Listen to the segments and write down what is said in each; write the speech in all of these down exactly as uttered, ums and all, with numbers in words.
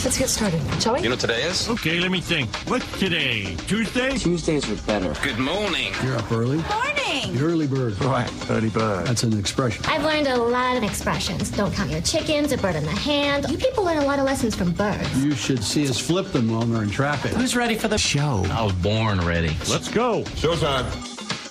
Let's get started, shall we? You know what today is? Okay, let me think. What's today? Tuesday? Tuesdays are better. Good morning. You're up early? Morning. The early bird. Right, early bird. That's an expression. I've learned a lot of expressions. Don't count your chickens, a bird in the hand. You people learn a lot of lessons from birds. You should see us flip them when we're in traffic. Who's ready for the show? I was born ready. Let's go. Showtime.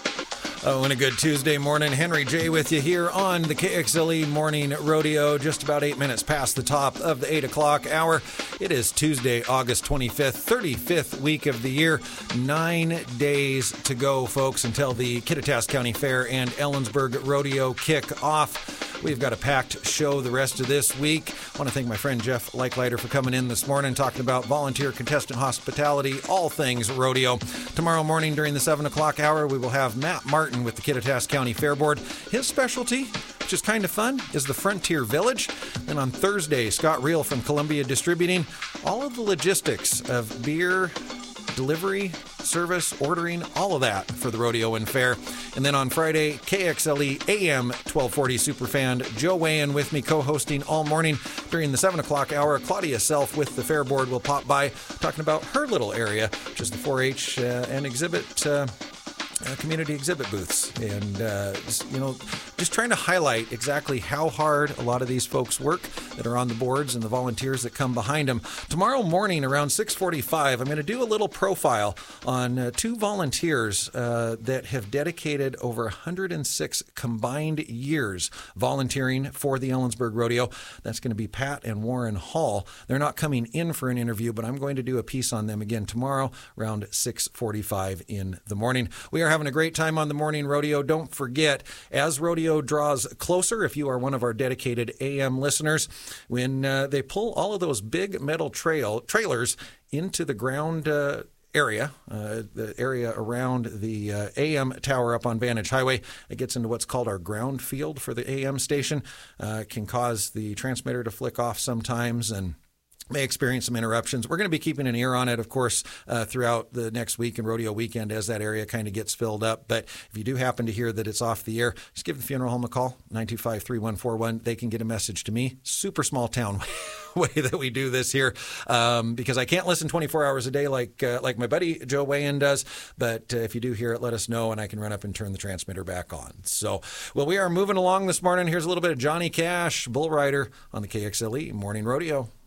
Oh, and a good Tuesday morning. Henry J. with you here on the K X L E Morning Rodeo. Just about eight minutes past the top of the eight o'clock hour. It is Tuesday, August twenty-fifth, thirty-fifth week of the year. Nine days to go, folks, until the Kittitas County Fair and Ellensburg Rodeo kick off. We've got a packed show the rest of this week. I want to thank my friend Jeff Leichleiter for coming in this morning, talking about volunteer contestant hospitality, all things rodeo. Tomorrow morning during the seven o'clock hour, we will have Matt Martin with the Kittitas County Fair Board. His specialty, which is kind of fun, is the Frontier Village. Then on Thursday, Scott Reel from Columbia Distributing, all of the logistics of beer, delivery, service, ordering, all of that for the rodeo and fair. And then on Friday, K X L E A M twelve forty superfan Joe Wayan with me co-hosting all morning during the seven o'clock hour. Claudia Self with the Fair Board will pop by talking about her little area, which is the four H uh, and exhibit uh, Uh, community exhibit booths, and uh, just, you know, just trying to highlight exactly how hard a lot of these folks work that are on the boards and the volunteers that come behind them. Tomorrow morning around six forty-five, I'm going to do a little profile on uh, two volunteers uh, that have dedicated over one hundred six combined years volunteering for the Ellensburg Rodeo. That's going to be Pat and Warren Hall. They're not coming in for an interview, but I'm going to do a piece on them again tomorrow around six forty-five in the morning. We are having a great time on the morning rodeo. Don't forget, as rodeo draws closer, if you are one of our dedicated A M listeners, when uh, they pull all of those big metal trail trailers into the ground uh, area, uh, the area around the uh, A M tower up on Vantage Highway, it gets into what's called our ground field for the A M station. Uh, can cause the transmitter to flick off sometimes and may experience some interruptions. We're going to be keeping an ear on it, of course, uh, throughout the next week and rodeo weekend as that area kind of gets filled up. But if you do happen to hear that it's off the air, just give the funeral home a call, nine two five, three one four one. They can get a message to me. Super small town way that we do this here, um, because I can't listen twenty-four hours a day like uh, like my buddy Joe Wayan does. But uh, if you do hear it, let us know, and I can run up and turn the transmitter back on. So, well, we are moving along this morning. Here's a little bit of Johnny Cash, Bull Rider on the K X L E Morning Rodeo.